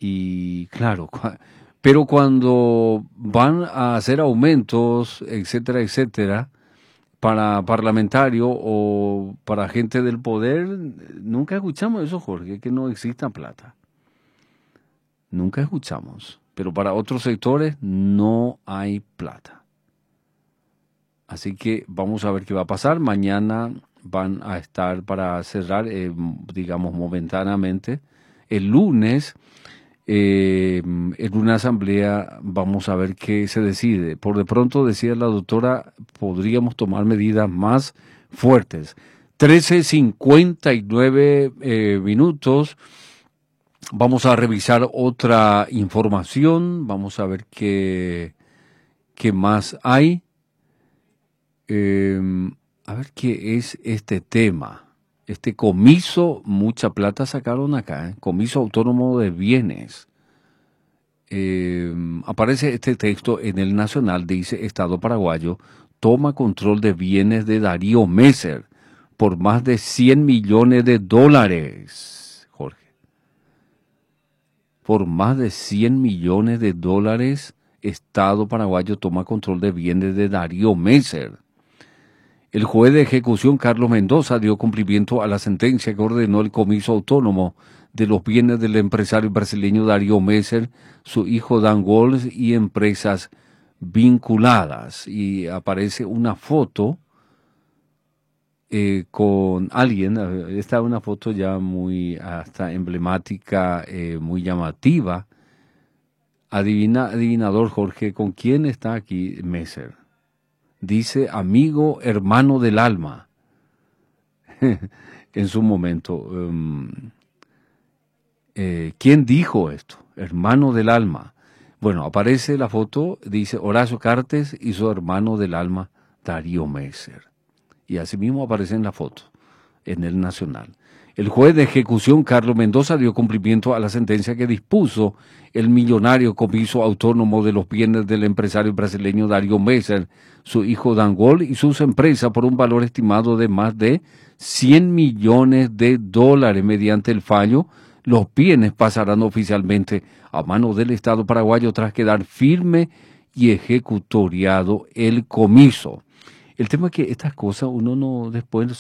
Y claro, pero cuando van a hacer aumentos, etcétera, etcétera, para parlamentario o para gente del poder, nunca escuchamos eso, Jorge, que no exista plata. Nunca escuchamos. Pero para otros sectores no hay plata. Así que vamos a ver qué va a pasar. Mañana van a estar para cerrar, digamos, momentáneamente. El lunes, en una asamblea, vamos a ver qué se decide. Por de pronto, decía la doctora, podríamos tomar medidas más fuertes. 13:59 minutos. Vamos a revisar otra información. Vamos a ver qué más hay. A ver qué es este tema. Este comiso, mucha plata sacaron acá, comiso autónomo de bienes. Aparece este texto en el Nacional, dice Estado paraguayo toma control de bienes de Darío Messer por más de 100 millones de dólares, Jorge. Por más de 100 millones de dólares, Estado paraguayo toma control de bienes de Darío Messer. El juez de ejecución Carlos Mendoza dio cumplimiento a la sentencia que ordenó el comiso autónomo de los bienes del empresario brasileño Darío Messer, su hijo Dan Walls y empresas vinculadas. Y aparece una foto con alguien, esta es una foto ya muy hasta emblemática, muy llamativa. Adivinador Jorge, ¿con quién está aquí Messer? Dice amigo, hermano del alma, en su momento. ¿Quién dijo esto? Hermano del alma. Bueno, aparece la foto, dice Horacio Cartes y su hermano del alma, Darío Messer. Y así mismo aparece en la foto, en el Nacional. El juez de ejecución Carlos Mendoza dio cumplimiento a la sentencia que dispuso el millonario comiso autónomo de los bienes del empresario brasileño Darío Messer, su hijo Dan Wall y sus empresas por un valor estimado de más de 100 millones de dólares. Mediante el fallo, los bienes pasarán oficialmente a manos del Estado paraguayo tras quedar firme y ejecutoriado el comiso. El tema es que estas cosas uno no después